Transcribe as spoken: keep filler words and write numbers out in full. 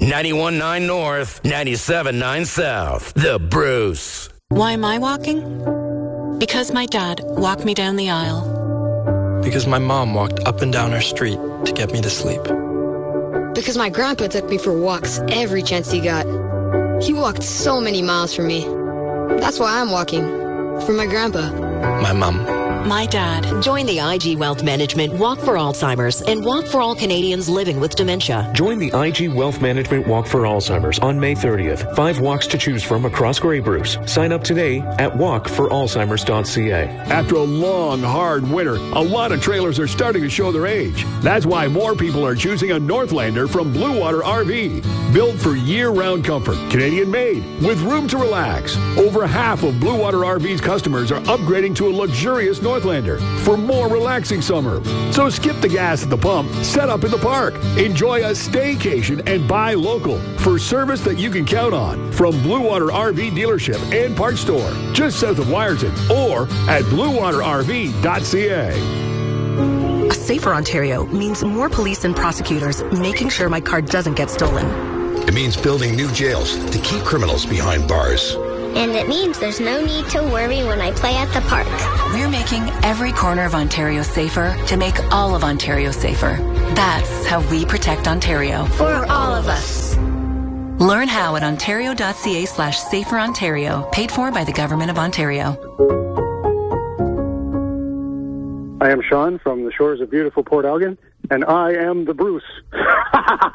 ninety-one point nine North, ninety-seven point nine South. The Bruce. Why am I walking? Because my dad walked me down the aisle. Because my mom walked up and down our street to get me to sleep. Because my grandpa took me for walks every chance he got. He walked so many miles for me. That's why I'm walking. For my grandpa. My mom. My dad. Join the I G Wealth Management Walk for Alzheimer's and Walk for All Canadians Living with Dementia. Join the I G Wealth Management Walk for Alzheimer's on May thirtieth. Five walks to choose from across Grey Bruce. Sign up today at walk for alzheimers dot c a. After a long, hard winter, a lot of trailers are starting to show their age. That's why more people are choosing a Northlander from Blue Water R V. Built for year-round comfort, Canadian-made, with room to relax. Over half of Blue Water R V's customers are upgrading to a luxurious Northlander for more relaxing summer. So skip the gas at the pump, set up in the park, enjoy a staycation, and buy local for service that you can count on from Blue Water R V dealership and parts store just south of Wyerton or at blue water r v dot c a. A safer Ontario means more police and prosecutors making sure my car doesn't get stolen. It means building new jails to keep criminals behind bars. And it means there's no need to worry when I play at the park. We're making every corner of Ontario safer to make all of Ontario safer. That's how we protect Ontario. For all of us. Learn how at ontario.ca slash safer Ontario. Paid for by the Government of Ontario. I am Sean from the shores of beautiful Port Elgin, and I am the Bruce.